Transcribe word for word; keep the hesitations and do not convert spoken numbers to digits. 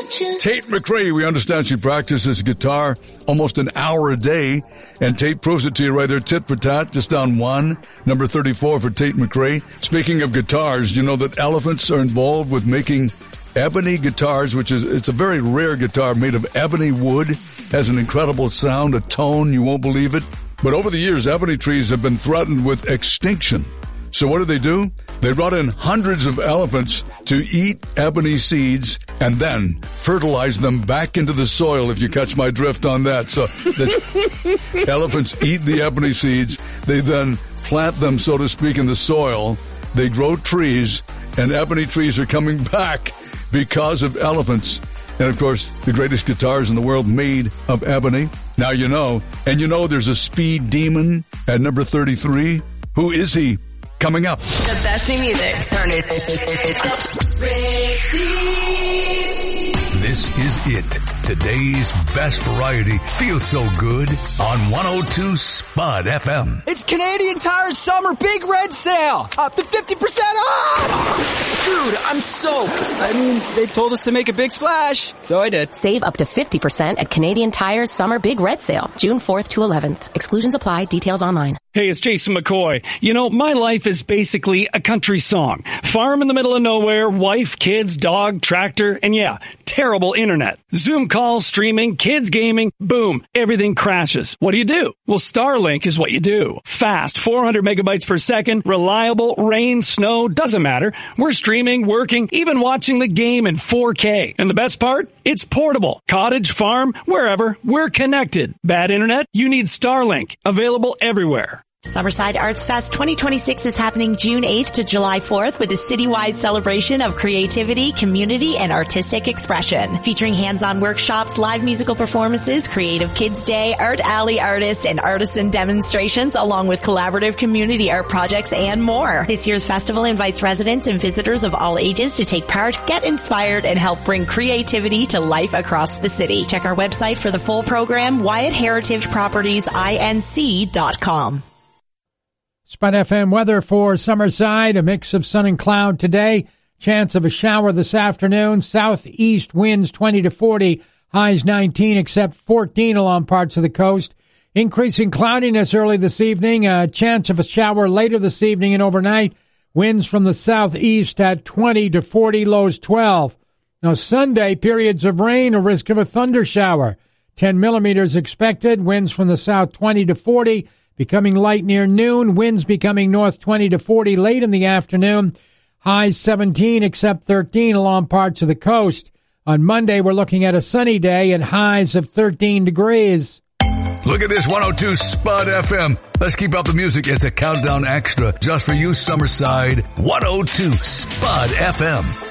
Tate McRae, we understand she practices guitar almost an hour a day, and Tate proves it to you right there, tit for tat, just down one, number thirty-four for Tate McRae. Speaking of guitars, you know that elephants are involved with making ebony guitars, which is, it's a very rare guitar made of ebony wood, has an incredible sound, a tone, you won't believe it. But over the years, ebony trees have been threatened with extinction. So what do they do? They brought in hundreds of elephants to eat ebony seeds and then fertilize them back into the soil, if you catch my drift on that. So the elephants eat the ebony seeds. They then plant them, so to speak, in the soil. They grow trees, and ebony trees are coming back because of elephants. And, of course, the greatest guitars in the world made of ebony. Now you know. And you know there's a speed demon at number thirty-three. Who is he? Coming up. The best new music. Turn it, it up. This is it. Today's best variety feels so good on one oh two Spud F M. It's Canadian Tire's summer big red sale. Up to fifty percent off. Dude, I'm soaked. I mean, they told us to make a big splash, so I did. Save up to fifty percent at Canadian Tire's summer big red sale, June fourth to eleventh. Exclusions apply. Details online. Hey, it's Jason McCoy. You know, my life is basically a country song. Farm in the middle of nowhere, wife, kids, dog, tractor, and yeah, terrible internet. Zoom calls, streaming, kids gaming, boom, everything crashes. What do you do? Well, Starlink is what you do. Fast, four hundred megabytes per second, reliable, rain, snow, doesn't matter. We're streaming, working, even watching the game in four K. And the best part? It's portable. Cottage, farm, wherever, we're connected. Bad internet? You need Starlink. Available everywhere. Summerside Arts Fest twenty twenty-six is happening June eighth to July fourth with a citywide celebration of creativity, community, and artistic expression. Featuring hands-on workshops, live musical performances, creative kids day, art alley artists, and artisan demonstrations, along with collaborative community art projects and more. This year's festival invites residents and visitors of all ages to take part, get inspired, and help bring creativity to life across the city. Check our website for the full program, Wyatt Heritage Properties Inc dot com. Spud F M weather for Summerside, a mix of sun and cloud today. Chance of a shower this afternoon. Southeast winds twenty to forty, highs nineteen except fourteen along parts of the coast. Increasing cloudiness early this evening. A chance of a shower later this evening and overnight. Winds from the southeast at twenty to forty, lows twelve. Now Sunday, periods of rain, a risk of a thunder shower. ten millimeters expected. Winds from the south twenty to forty. Becoming light near noon, winds becoming north twenty to forty late in the afternoon. Highs seventeen except thirteen along parts of the coast. On Monday, we're looking at a sunny day and highs of thirteen degrees. Look at this one oh two Spud F M. Let's keep up the music. It's a countdown extra just for you, Summerside. one oh two Spud F M.